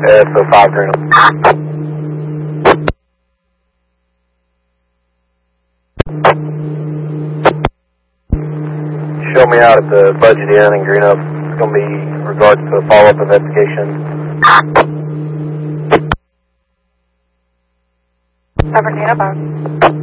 So 5 Greenham. Show me out at the Budget Inn in Greenup. It's going to be in regards to a follow-up investigation. 17 about.